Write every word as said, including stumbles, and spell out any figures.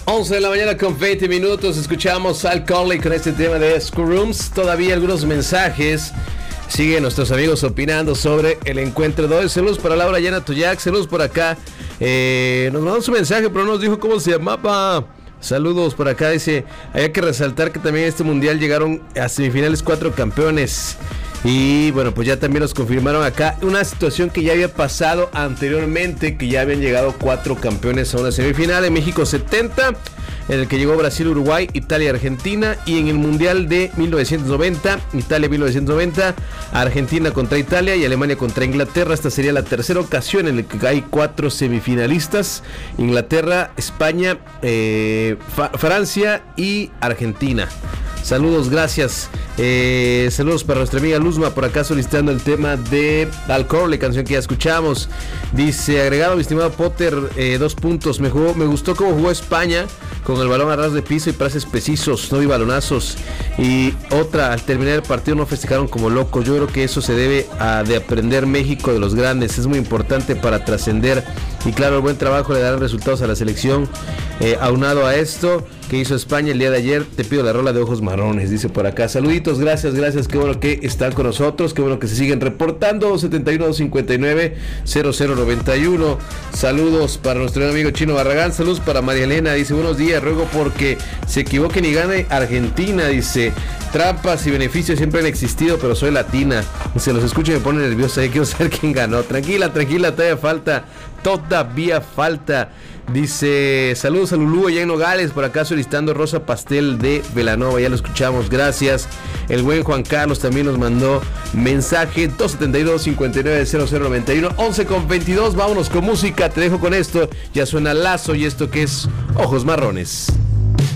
once de la mañana con veinte minutos, escuchamos Al Conley con este tema de Scrums. Todavía algunos mensajes. Siguen nuestros amigos opinando sobre el encuentro de hoy. Saludos para Laura Yana Toyac, saludos por acá. Eh, nos mandó su mensaje, pero no nos dijo cómo se llamaba. Saludos por acá, dice, hay que resaltar que también en este mundial llegaron a semifinales cuatro campeones. Y bueno, pues ya también nos confirmaron acá una situación que ya había pasado anteriormente, que ya habían llegado cuatro campeones a una semifinal. En México setenta, en el que llegó Brasil, Uruguay, Italia, Argentina. Y en el mundial de mil novecientos noventa, Italia mil novecientos noventa, Argentina contra Italia y Alemania contra Inglaterra. Esta sería la tercera ocasión en la que hay cuatro semifinalistas: Inglaterra, España, eh, Fa- Francia y Argentina. Saludos, gracias. Eh, saludos para nuestra amiga Luzma por acá solicitando el tema de Al Conley, canción que ya escuchamos. Dice, agregado mi estimado Potter, eh, dos puntos. Me, jugó, me gustó cómo jugó España con el balón a ras de piso y pases precisos, no vi balonazos. Y otra, al terminar el partido no festejaron como locos. Yo creo que eso se debe a de aprender México de los grandes. Es muy importante para trascender. Y claro, el buen trabajo le dará resultados a la selección. Eh, aunado a esto que hizo España el día de ayer, te pido la rola de Ojos Marrones, dice por acá. Saluditos, gracias, gracias, qué bueno que están con nosotros, qué bueno que se siguen reportando. setenta y uno, cincuenta y nueve, cero cero noventa y uno. Saludos para nuestro amigo Chino Barragán, saludos para María Elena, dice, buenos días, ruego porque se equivoquen y gane Argentina, dice, trampas y beneficios siempre han existido, pero soy latina, se los escucho y me pone nerviosa, quiero saber quién ganó. Tranquila, tranquila, todavía falta, todavía falta. Dice, saludos a Lulú allá en Nogales, por acá solicitando Rosa Pastel de Velanova, ya lo escuchamos, gracias. El buen Juan Carlos también nos mandó mensaje, dos setenta y dos, cincuenta y nueve, cero cero noventa y uno, once con veintidós, vámonos con música, te dejo con esto, ya suena Lazo y esto que es Ojos Marrones.